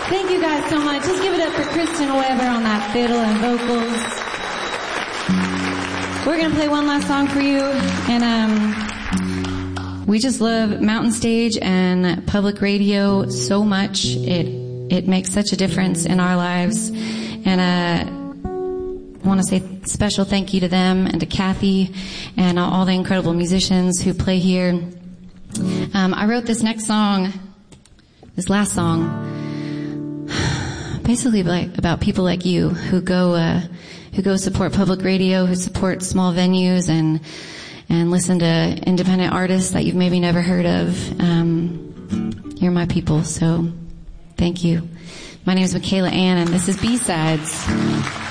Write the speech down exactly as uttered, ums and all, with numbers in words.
Thank you guys so much. Let's give it up for Kristen Weber on that fiddle and vocals. We're gonna play one last song for you, and um, we just love Mountain Stage and public radio so much. It it makes such a difference in our lives, and uh, I want to say special thank you to them and to Kathy and all the incredible musicians who play here. Um, I wrote this next song, this last song, basically like about people like you who go uh, who go support public radio, who support small venues and and listen to independent artists that you've maybe never heard of. Um, you're my people, so thank you. My name is Michaela Ann, and this is B-Sides.